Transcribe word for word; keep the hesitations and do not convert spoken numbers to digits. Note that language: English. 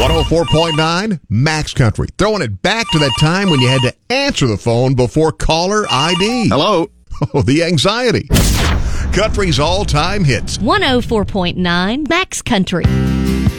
one oh four point nine Max Country. Throwing it back to that time when you had to answer the phone before caller I D. Hello. Oh, the anxiety. Country's all-time hits. one oh four point nine Max Country.